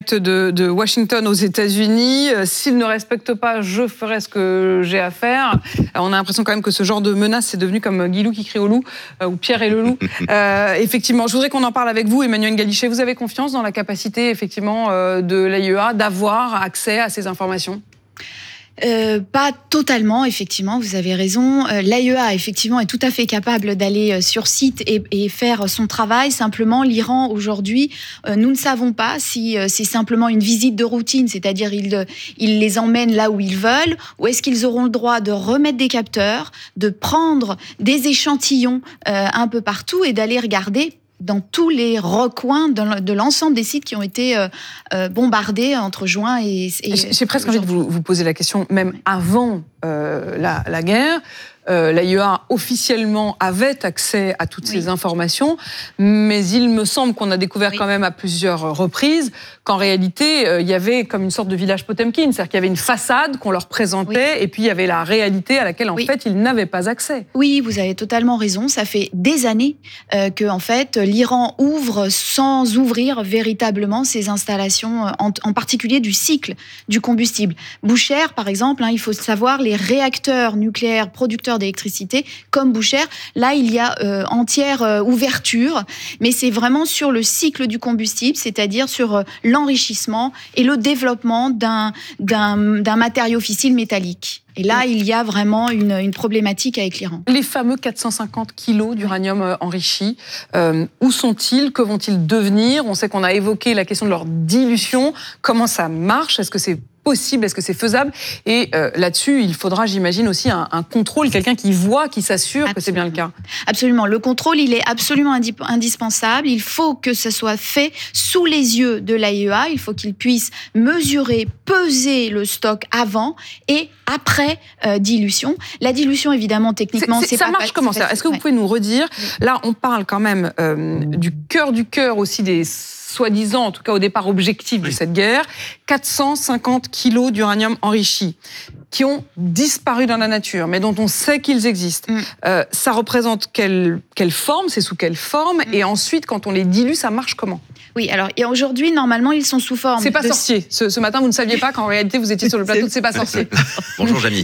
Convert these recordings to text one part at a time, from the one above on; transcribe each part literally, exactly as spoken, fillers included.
direct de, de Washington aux États-Unis. S'ils ne respectent pas, je ferai ce que j'ai à faire. On a l'impression quand même que ce genre de menace, c'est devenu comme Guilou qui crie au loup, euh, ou Pierre et le loup. Euh, effectivement, je voudrais qu'on en parle avec vous, Emmanuelle Galichet. Vous avez confiance dans la capacité, effectivement, euh, de l'A I E A d'avoir accès à ces informations ? Euh, pas totalement, effectivement, vous avez raison. Euh, L'A I E A, effectivement, est tout à fait capable d'aller euh, sur site et, et faire son travail. Simplement, l'Iran, aujourd'hui, euh, nous ne savons pas si euh, c'est simplement une visite de routine, c'est-à-dire ils, ils les emmènent là où ils veulent, ou est-ce qu'ils auront le droit de remettre des capteurs, de prendre des échantillons euh, un peu partout et d'aller regarder dans tous les recoins de l'ensemble des sites qui ont été euh, bombardés entre juin et... et J'ai presque envie de vous, vous poser la question, même avant euh, la, la guerre, euh, l'A I E A officiellement avait accès à toutes oui. ces informations, mais il me semble qu'on a découvert oui. quand même à plusieurs reprises qu'en réalité, euh, il y avait comme une sorte de village Potemkin, c'est-à-dire qu'il y avait une façade qu'on leur présentait, oui. et puis il y avait la réalité à laquelle en oui. fait ils n'avaient pas accès. Oui, vous avez totalement raison, ça fait des années euh, que en fait l'Iran ouvre sans ouvrir véritablement ses installations, en, en particulier du cycle du combustible. Boucher, par exemple, hein, il faut savoir, les réacteurs nucléaires producteurs d'électricité, comme Boucher, là, il y a euh, entière euh, ouverture, mais c'est vraiment sur le cycle du combustible, c'est-à-dire sur euh, l'enrichissement et le développement d'un, d'un, d'un matériau fissile métallique. Et là, il y a vraiment une, une problématique avec l'Iran. Les fameux quatre cent cinquante kilos d'uranium enrichi, euh, où sont-ils ? Que vont-ils devenir ? On sait qu'on a évoqué la question de leur dilution. Comment ça marche ? Est-ce que c'est possible ? Est-ce que c'est faisable ? Et euh, là-dessus, il faudra, j'imagine, aussi un, un contrôle, quelqu'un qui voit, qui s'assure absolument. Que c'est bien le cas. Absolument. Le contrôle, il est absolument indispensable. Il faut que ça soit fait sous les yeux de l'A I E A. Il faut qu'il puisse mesurer, peser le stock avant et après euh, dilution. La dilution, évidemment, techniquement, c'est, c'est, c'est ça pas marche pas, comment ça ? Est-ce que vous ouais. pouvez nous redire ? Là, on parle quand même euh, du cœur du cœur aussi des soi-disant, en tout cas au départ objectif de cette guerre, quatre cent cinquante kilos d'uranium enrichi qui ont disparu dans la nature, mais dont on sait qu'ils existent. Mm. Euh, ça représente quelle, quelle forme ? C'est sous quelle forme ? mm. Et ensuite, quand on les dilue, ça marche comment ? Oui, alors et aujourd'hui, normalement, ils sont sous forme... C'est pas de... sorcier. Ce, ce matin, vous ne saviez pas qu'en réalité, vous étiez sur le plateau de C'est pas sorcier. Bonjour, Jamie.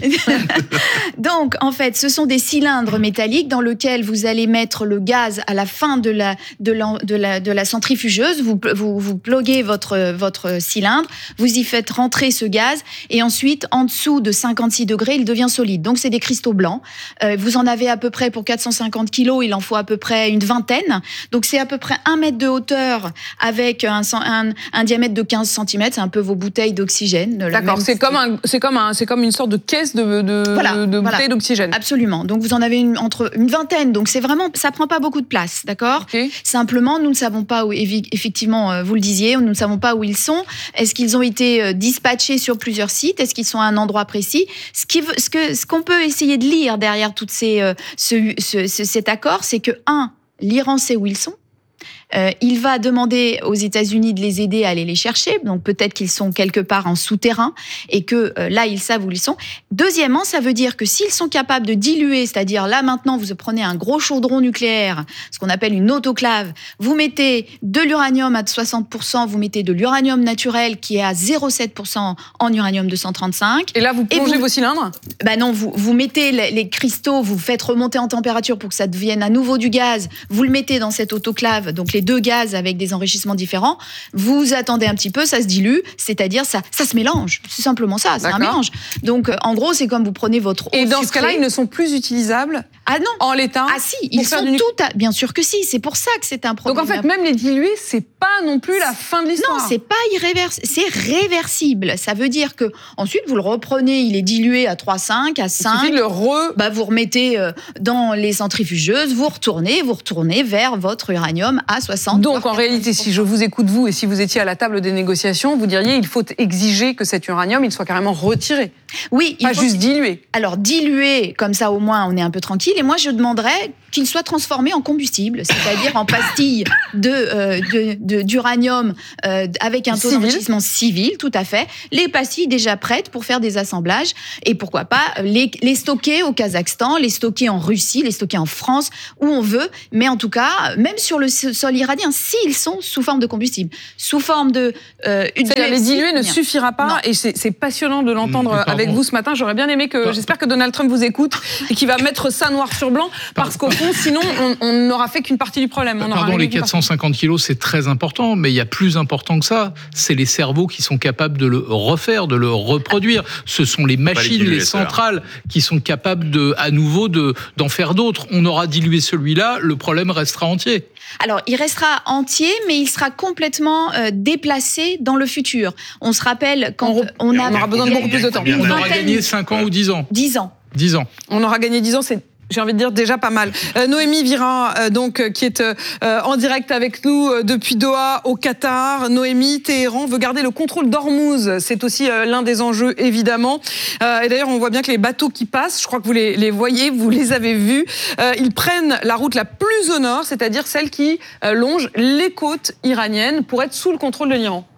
Donc, en fait, ce sont des cylindres métalliques dans lesquels vous allez mettre le gaz à la fin de la, de la, de la, de la centrifugeuse. Vous, vous, vous pluguez votre, votre cylindre, vous y faites rentrer ce gaz, et ensuite, en dessous de cinquante-six degrés, il devient solide. Donc, c'est des cristaux blancs. Euh, vous en avez à peu près pour quatre cent cinquante kilos, il en faut à peu près une vingtaine. Donc, c'est à peu près un mètre de hauteur avec un, un, un diamètre de quinze centimètres. C'est un peu vos bouteilles d'oxygène. D'accord, c'est comme, un, c'est, comme un, c'est comme une sorte de caisse de, de, voilà, de, de voilà. bouteilles d'oxygène. Absolument. Donc, vous en avez une, entre une vingtaine. Donc, c'est vraiment, ça prend pas beaucoup de place, d'accord ? Okay. Simplement, nous ne savons pas où, effectivement, vous le disiez, nous ne savons pas où ils sont. Est-ce qu'ils ont été dispatchés sur plusieurs sites ? Est-ce qu'ils sont à un endroit précis ? Ce, qui, ce, que, ce qu'on peut essayer de lire derrière toutes ces, ce, ce, ce, cet accord, c'est que, un, l'Iran sait où ils sont. Euh, il va demander aux États-Unis de les aider à aller les chercher. Donc peut-être qu'ils sont quelque part en souterrain et que euh, là, ils savent où ils sont. Deuxièmement, ça veut dire que s'ils sont capables de diluer, c'est-à-dire là maintenant, vous prenez un gros chaudron nucléaire, ce qu'on appelle une autoclave, vous mettez de l'uranium à soixante pour cent, vous mettez de l'uranium naturel qui est à zéro virgule sept pour cent en uranium deux cent trente-cinq. Et là, vous plongez vous, vos cylindres ? Ben non, vous, vous mettez les, les cristaux, vous faites remonter en température pour que ça devienne à nouveau du gaz. Vous le mettez dans cette autoclave, donc les deux gaz avec des enrichissements différents, vous attendez un petit peu, ça se dilue, c'est-à-dire ça, ça se mélange. C'est simplement ça, c'est D'accord. un mélange. Donc, en gros, c'est comme vous prenez votre eau Et dans sucrée. ce cas-là, ils ne sont plus utilisables ah non. en l'état. Ah si, ils sont tout à... Bien sûr que si, c'est pour ça que c'est un problème. Donc en fait, même les diluer, c'est pas non plus la fin de l'histoire. Non, c'est pas irréversible, c'est réversible. Ça veut dire que ensuite vous le reprenez, il est dilué à trois virgule cinq, à cinq. Il suffit de le re... Bah, vous remettez dans les centrifugeuses, vous retournez, vous retournez vers votre uranium à soixante. Donc en réalité, si je vous écoute vous et si vous étiez à la table des négociations, vous diriez il faut exiger que cet uranium il soit carrément retiré. Oui, pas juste dilué. Alors dilué, comme ça au moins on est un peu tranquille. Et moi je demanderais qu'il soit transformé en combustible, c'est-à-dire en pastilles de, euh, de, de d'uranium euh, avec un taux d'enrichissement civil, tout à fait. Les pastilles déjà prêtes pour faire des assemblages et pourquoi pas les, les stocker au Kazakhstan, les stocker en Russie, les stocker en France, où on veut. Mais en tout cas, même sur le sol iranien, s'ils sont sous forme de combustible, sous forme de euh, c'est-à-dire les diluer ne suffira pas. Non. Et c'est, c'est passionnant de l'entendre mmh, avec vous ce matin. J'aurais bien aimé que, j'espère que Donald Trump vous écoute et qu'il va mettre ça noir sur blanc, parce qu'au fond, sinon, on, on n'aura fait qu'une partie du problème. On Pardon, les quatre cent cinquante kilos, c'est très important, mais il y a plus important que ça. C'est les cerveaux qui sont capables de le refaire, de le reproduire. Ce sont les machines, les, les centrales qui sont capables de, à nouveau, de, d'en faire d'autres. On aura dilué celui-là, le problème restera entier. Alors, il restera entier, mais il sera complètement euh, déplacé dans le futur. On se rappelle quand on, on, a, on aura besoin de beaucoup plus de temps. On aura gagné cinq ans ou dix ans. dix ans. dix ans. On aura gagné dix ans, c'est... J'ai envie de dire déjà pas mal. Euh, Noémie Vira, euh, donc, euh, qui est euh, en direct avec nous euh, depuis Doha au Qatar. Noémie, Téhéran veut garder le contrôle d'Ormuz. C'est aussi euh, l'un des enjeux, évidemment. Euh, et d'ailleurs, on voit bien que les bateaux qui passent, je crois que vous les, les voyez, vous les avez vus, euh, ils prennent la route la plus au nord, c'est-à-dire celle qui euh, longe les côtes iraniennes pour être sous le contrôle de l'Iran.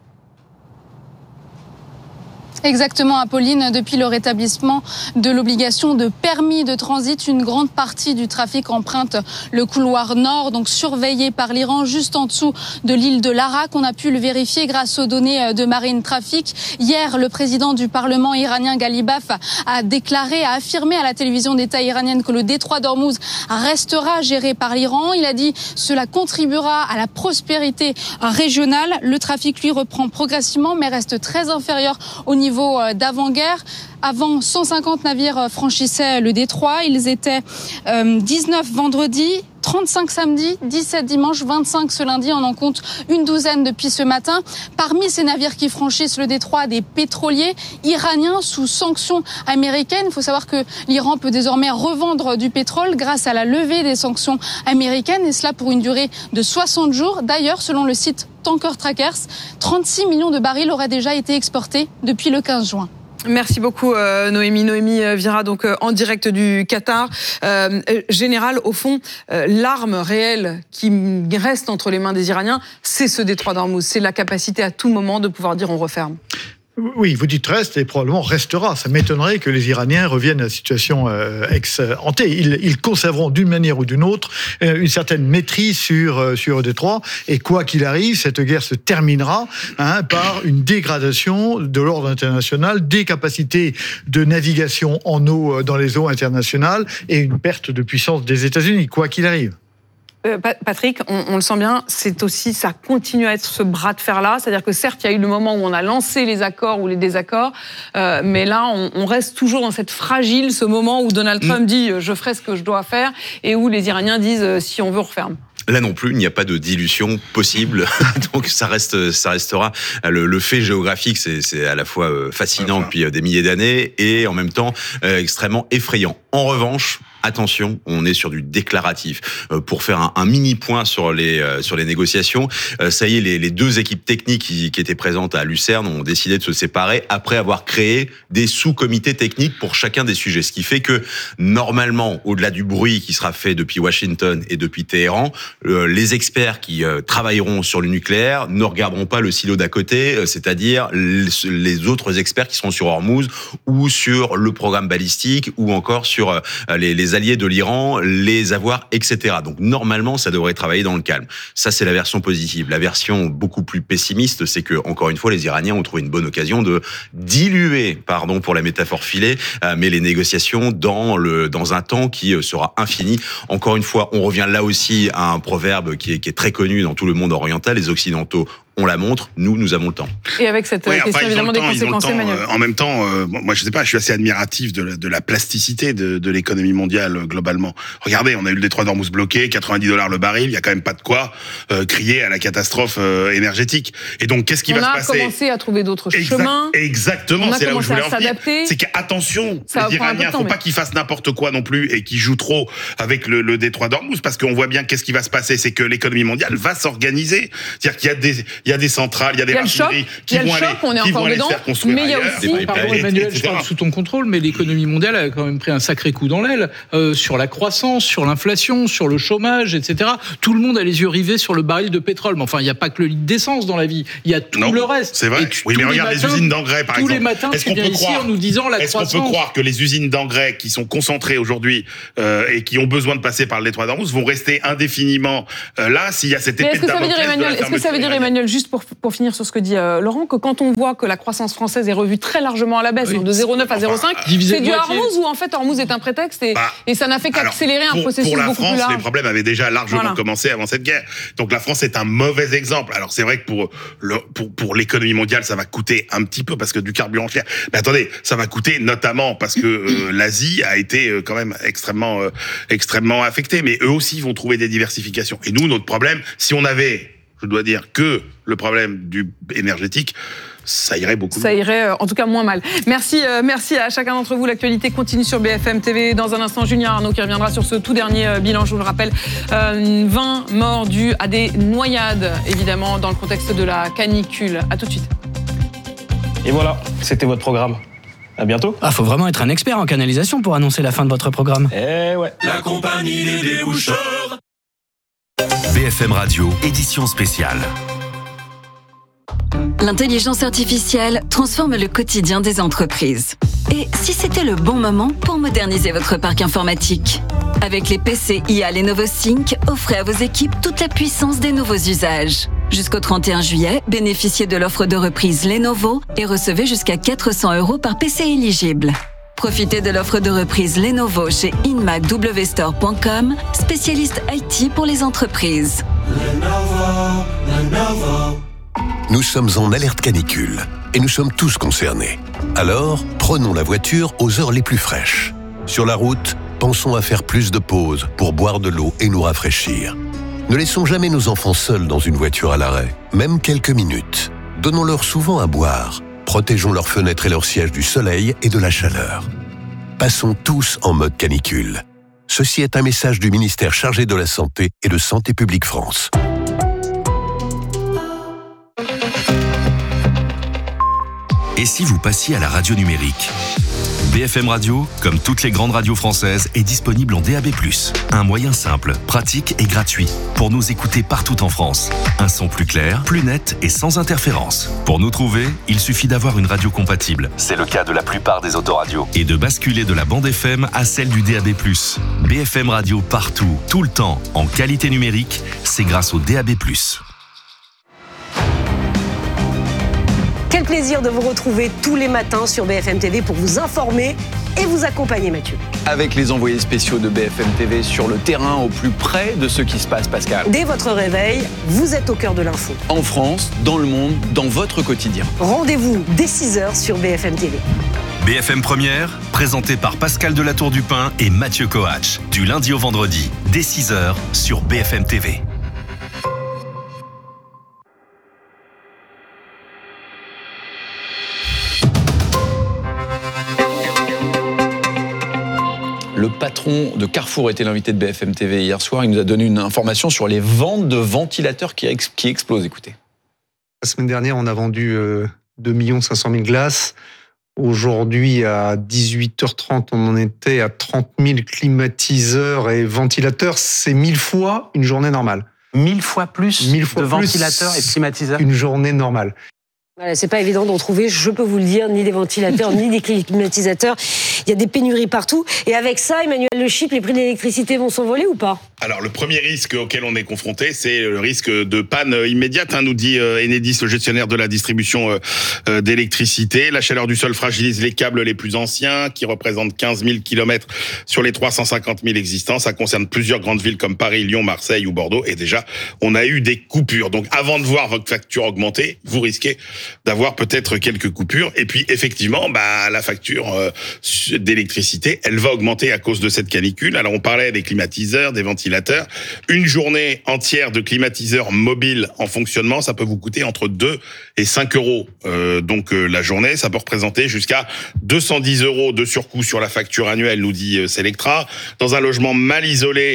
Exactement, Apolline. Depuis le rétablissement de l'obligation de permis de transit, une grande partie du trafic emprunte le couloir nord, donc surveillé par l'Iran, juste en dessous de l'île de Larak. On a pu le vérifier grâce aux données de Marine Traffic. Hier, le président du Parlement iranien, Ghalibaf, a déclaré, a affirmé à la télévision d'État iranienne que le détroit d'Ormuz restera géré par l'Iran. Il a dit cela contribuera à la prospérité régionale. Le trafic, lui, reprend progressivement, mais reste très inférieur au niveau niveau d'avant-guerre. Avant, cent cinquante navires franchissaient le détroit. Ils étaient euh, dix-neuf vendredi, trente-cinq samedi, dix-sept dimanche, vingt-cinq ce lundi. On en compte une douzaine depuis ce matin. Parmi ces navires qui franchissent le détroit, des pétroliers iraniens sous sanctions américaines. Il faut savoir que l'Iran peut désormais revendre du pétrole grâce à la levée des sanctions américaines, et cela pour une durée de soixante jours. D'ailleurs, selon le site Tanker Trackers, trente-six millions de barils auraient déjà été exportés depuis le quinze juin. Merci beaucoup euh, Noémie. Noémie Vira, donc euh, en direct du Qatar. Euh, général, au fond, euh, l'arme réelle qui reste entre les mains des Iraniens, c'est ce détroit d'Ormuz. C'est la capacité à tout moment de pouvoir dire on referme. Oui, vous dites reste et probablement restera. Ça m'étonnerait que les Iraniens reviennent à la situation euh, ex-ante. Ils, ils conserveront d'une manière ou d'une autre euh, une certaine maîtrise sur, euh, sur Détroit. Et quoi qu'il arrive, cette guerre se terminera hein, par une dégradation de l'ordre international, des capacités de navigation en eau dans les eaux internationales et une perte de puissance des États-Unis, quoi qu'il arrive. Euh, Patrick, on, on le sent bien, c'est aussi, ça continue à être ce bras de fer-là. C'est-à-dire que certes, il y a eu le moment où on a lancé les accords ou les désaccords, euh, mais là, on, on reste toujours dans cette fragile, ce moment où Donald Trump dit « je ferai ce que je dois faire » et où les Iraniens disent « si on veut, on referme ». Là non plus, il n'y a pas de dilution possible, donc ça reste, ça restera. Le, le fait géographique, c'est, c'est à la fois fascinant depuis des milliers d'années et en même temps euh, extrêmement effrayant. En revanche, attention, on est sur du déclaratif. Euh, pour faire un, un mini point sur les euh, sur les négociations, euh, ça y est, les, les deux équipes techniques qui, qui étaient présentes à Lucerne ont décidé de se séparer après avoir créé des sous-comités techniques pour chacun des sujets. Ce qui fait que normalement, au-delà du bruit qui sera fait depuis Washington et depuis Téhéran, euh, les experts qui euh, travailleront sur le nucléaire ne regarderont pas le silo d'à côté, euh, c'est-à-dire les, les autres experts qui seront sur Ormuz ou sur le programme balistique ou encore sur euh, les, les alliés de l'Iran, les avoirs, et cetera. Donc normalement, ça devrait travailler dans le calme. Ça, c'est la version positive. La version beaucoup plus pessimiste, c'est que encore une fois, les Iraniens ont trouvé une bonne occasion de diluer, pardon pour la métaphore filée, euh, mais les négociations dans le dans un temps qui sera infini. Encore une fois, on revient là aussi à un proverbe qui est, qui est très connu dans tout le monde oriental. Les Occidentaux on la montre, nous, nous avons le temps. Et avec cette oui, question, enfin, évidemment, des conséquences, Emmanuel. Euh, en même temps, euh, moi, je sais pas, je suis assez admiratif de la, de la plasticité de, de l'économie mondiale, euh, globalement. Regardez, on a eu le détroit d'Ormuz bloqué, quatre-vingt-dix dollars le baril, il y a quand même pas de quoi euh, crier à la catastrophe euh, énergétique. Et donc, qu'est-ce qui on va se passer ? On a commencé à trouver d'autres exact, chemins. Exactement, c'est là où je voulais en venir. C'est qu'attention, les Iraniens, faut mais... pas qu'ils fassent n'importe quoi non plus et qu'ils jouent trop avec le, le détroit d'Ormuz, parce qu'on voit bien qu'est-ce qui va se passer, c'est que l'économie mondiale va s'organiser. C'est-à-dire qu'il y a des, il il y a des centrales, il y a des raffineries qui vont aller, on est qui vont encore aller dedans, se faire construire mais il y a ailleurs. aussi... Pardon, Emmanuel, je parle sous ton contrôle, mais l'économie mondiale a quand même pris un sacré coup dans l'aile euh, sur la croissance, sur l'inflation, sur le chômage, et cetera. Tout le monde a les yeux rivés sur le baril de pétrole. Mais enfin, il n'y a pas que le litre d'essence dans la vie. Il y a tout non, le reste. C'est vrai. Tu, oui, mais regarde matins, les usines d'engrais, par tous exemple. Tous les matins, est-ce tu qu'on viens peut ici croire, en nous disant la est-ce croissance. qu'on peut croire que les usines d'engrais qui sont concentrées aujourd'hui euh, et qui ont besoin de passer par le détroit d'Ormuz vont rester indéfiniment euh, là s'il y a cette épée est-ce que ça veut dire, Emmanuel, est-ce que ça veut dire, Emmanuel, juste pour, pour finir sur ce que dit euh, Laurent, que quand on voit que la croissance française est revue très largement à la baisse, oui. donc de zéro virgule neuf à zéro virgule cinq, c'est du Hormuz ou en fait Hormuz est un prétexte et, bah, et ça n'a fait qu'accélérer un processus pour la beaucoup France, plus large. Les problèmes avaient déjà largement voilà. commencé avant cette guerre. Donc la France est un mauvais exemple. Alors c'est vrai que pour le, pour pour l'économie mondiale, ça va coûter un petit peu parce que du carburant cher. Mais attendez, ça va coûter notamment parce que euh, l'Asie a été euh, quand même extrêmement euh, extrêmement affectée. Mais eux aussi vont trouver des diversifications. Et nous, notre problème, si on avait, je dois dire, que le problème du énergétique, ça irait beaucoup Ça mieux. irait euh, en tout cas moins mal. Merci, euh, merci à chacun d'entre vous. L'actualité continue sur B F M T V. Dans un instant, Julien Arnaud qui reviendra sur ce tout dernier euh, bilan, je vous le rappelle. Euh, vingt morts dus à des noyades, évidemment, dans le contexte de la canicule. À tout de suite. Et voilà, c'était votre programme. À bientôt. Ah, faut vraiment être un expert en canalisation pour annoncer la fin de votre programme. Eh ouais. La compagnie des déboucheurs. B F M Radio, édition spéciale. L'intelligence artificielle transforme le quotidien des entreprises. Et si c'était le bon moment pour moderniser votre parc informatique ? Avec les P C I A Lenovo Sync, offrez à vos équipes toute la puissance des nouveaux usages. Jusqu'au trente et un juillet, bénéficiez de l'offre de reprise Lenovo et recevez jusqu'à quatre cents euros par P C éligible. Profitez de l'offre de reprise Lenovo chez inmac w store point com, spécialiste I T pour les entreprises. Lenovo, Lenovo. Nous sommes en alerte canicule et nous sommes tous concernés. Alors, prenons la voiture aux heures les plus fraîches. Sur la route, pensons à faire plus de pauses pour boire de l'eau et nous rafraîchir. Ne laissons jamais nos enfants seuls dans une voiture à l'arrêt, même quelques minutes. Donnons-leur souvent à boire. Protégeons leurs fenêtres et leurs sièges du soleil et de la chaleur. Passons tous en mode canicule. Ceci est un message du ministère chargé de la Santé et de Santé publique France. Et si vous passiez à la radio numérique ? B F M Radio, comme toutes les grandes radios françaises, est disponible en D A B plus. Un moyen simple, pratique et gratuit pour nous écouter partout en France. Un son plus clair, plus net et sans interférence. Pour nous trouver, il suffit d'avoir une radio compatible. C'est le cas de la plupart des autoradios. Et de basculer de la bande F M à celle du D A B plus. B F M Radio partout, tout le temps, en qualité numérique, c'est grâce au D A B plus. Quel plaisir de vous retrouver tous les matins sur B F M T V pour vous informer et vous accompagner, Mathieu. Avec les envoyés spéciaux de B F M T V sur le terrain, au plus près de ce qui se passe, Pascal. Dès votre réveil, vous êtes au cœur de l'info. En France, dans le monde, dans votre quotidien. Rendez-vous dès six heures sur B F M T V. B F M Première, présenté par Pascal Delatour-Dupin et Mathieu Coach. Du lundi au vendredi, dès six heures sur B F M T V. Le patron de Carrefour était l'invité de B F M T V hier soir. Il nous a donné une information sur les ventes de ventilateurs qui, ex- qui explosent. Écoutez. La semaine dernière, on a vendu euh, deux millions cinq cent mille glaces. Aujourd'hui, à dix-huit heures trente, on en était à trente mille climatiseurs et ventilateurs. C'est mille fois une journée normale. Mille fois plus mille fois de plus ventilateurs et climatiseurs. Une journée normale. Voilà, c'est pas évident d'en trouver, je peux vous le dire, ni des ventilateurs, ni des climatisateurs. Il y a des pénuries partout. Et avec ça, Emmanuel Le Chip, les prix de l'électricité vont s'envoler ou pas ? Alors, le premier risque auquel on est confronté, c'est le risque de panne immédiate, hein, nous dit euh, Enedis, le gestionnaire de la distribution euh, euh, d'électricité. La chaleur du sol fragilise les câbles les plus anciens, qui représentent quinze mille kilomètres sur les trois cent cinquante mille existants. Ça concerne plusieurs grandes villes comme Paris, Lyon, Marseille ou Bordeaux. Et déjà, on a eu des coupures. Donc, avant de voir votre facture augmenter, vous risquez d'avoir peut-être quelques coupures. Et puis, effectivement, bah, la facture euh, d'électricité, elle va augmenter à cause de cette canicule. Alors, on parlait des climatiseurs, des ventilateurs. Une journée entière de climatiseurs mobiles en fonctionnement, ça peut vous coûter entre deux et cinq euros. Euh, donc, euh, la journée, ça peut représenter jusqu'à deux cent dix euros de surcoût sur la facture annuelle, nous dit euh, Selectra. Dans un logement mal isolé,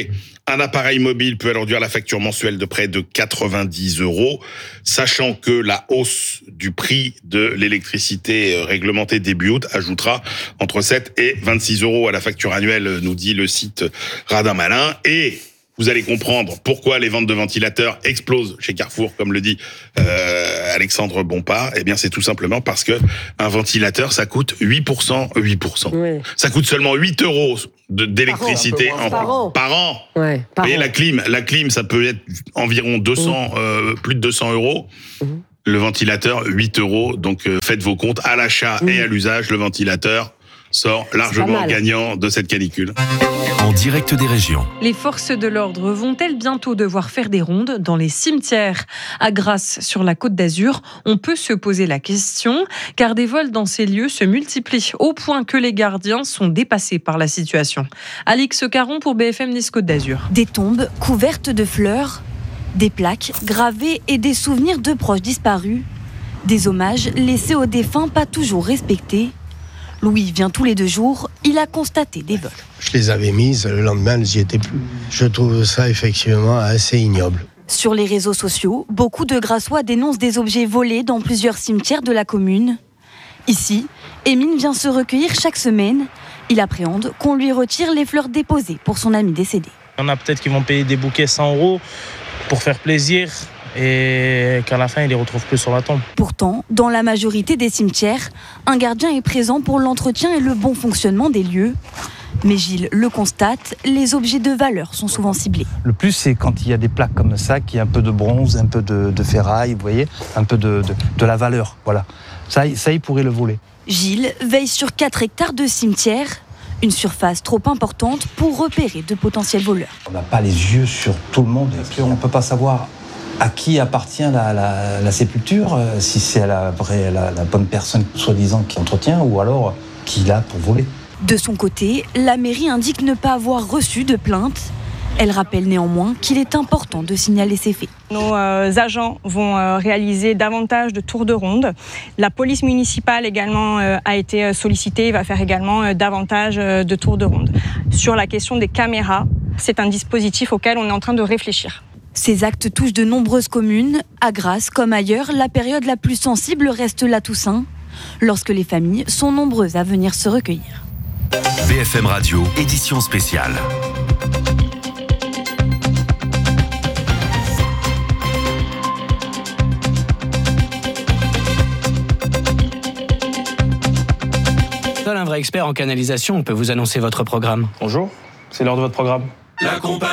Un appareil mobile peut alourdir la facture mensuelle de près de quatre-vingt-dix euros, sachant que la hausse du prix de l'électricité réglementée début août ajoutera entre sept et vingt-six euros à la facture annuelle, nous dit le site Radin Malin. Et vous allez comprendre pourquoi les ventes de ventilateurs explosent chez Carrefour, comme le dit euh, Alexandre Bompard. Eh bien, c'est tout simplement parce que un ventilateur, ça coûte huit pour cent. huit pour cent. Oui. Ça coûte seulement huit euros de, d'électricité par an, en, par an. Par an. Ouais, par Vous voyez, an. la clim, la clim, ça peut être environ deux cents, mmh. euh, plus de deux cents euros. Mmh. Le ventilateur, huit euros. Donc, euh, faites vos comptes à l'achat mmh. et à l'usage. Le ventilateur sort largement gagnant de cette canicule. En direct des régions. Les forces de l'ordre vont-elles bientôt devoir faire des rondes dans les cimetières ? À Grasse, sur la Côte d'Azur, on peut se poser la question, car des vols dans ces lieux se multiplient, au point que les gardiens sont dépassés par la situation. Alix Caron pour B F M Nice Côte d'Azur. Des tombes couvertes de fleurs, des plaques gravées et des souvenirs de proches disparus, des hommages laissés aux défunts pas toujours respectés. Louis vient tous les deux jours, il a constaté des vols. Je les avais mises, le lendemain, elles n'y étaient plus. Je trouve ça effectivement assez ignoble. Sur les réseaux sociaux, beaucoup de Grassois dénoncent des objets volés dans plusieurs cimetières de la commune. Ici, Émile vient se recueillir chaque semaine. Il appréhende qu'on lui retire les fleurs déposées pour son ami décédé. Il y en a peut-être qui vont payer des bouquets cent euros pour faire plaisir et qu'à la fin, ils les retrouvent plus sur la tombe. Pourtant, dans la majorité des cimetières, un gardien est présent pour l'entretien et le bon fonctionnement des lieux. Mais Gilles le constate, les objets de valeur sont souvent ciblés. Le plus, c'est quand il y a des plaques comme ça, qui y a un peu de bronze, un peu de, de ferraille, vous voyez, un peu de, de, de la valeur. Voilà. Ça, ça, il pourrait le voler. Gilles veille sur quatre hectares de cimetière, une surface trop importante pour repérer de potentiels voleurs. On n'a pas les yeux sur tout le monde, et on ne peut pas savoir à qui appartient la, la, la sépulture, euh, si c'est à la, vraie, la, la bonne personne soi-disant qui entretient, ou alors qui l'a pour voler. De son côté, la mairie indique ne pas avoir reçu de plainte. Elle rappelle néanmoins qu'il est important de signaler ces faits. Nos euh, agents vont euh, réaliser davantage de tours de ronde. La police municipale également euh, a été sollicitée, va faire également euh, davantage euh, de tours de ronde. Sur la question des caméras, c'est un dispositif auquel on est en train de réfléchir. Ces actes touchent de nombreuses communes. À Grasse comme ailleurs, la période la plus sensible reste la Toussaint, lorsque les familles sont nombreuses à venir se recueillir. B F M Radio, édition spéciale. Seul un vrai expert en canalisation peut vous annoncer votre programme. Bonjour, c'est l'heure de votre programme. La compagnie